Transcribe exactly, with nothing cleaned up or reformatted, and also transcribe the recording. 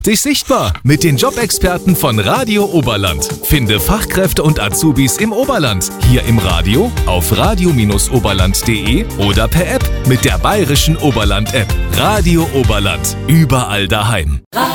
Dich sichtbar mit den Jobexperten von Radio Oberland. Finde Fachkräfte und Azubis im Oberland. Hier im Radio, auf radio oberland punkt de oder per App mit der Bayerischen Oberland-App. Radio Oberland. Überall daheim.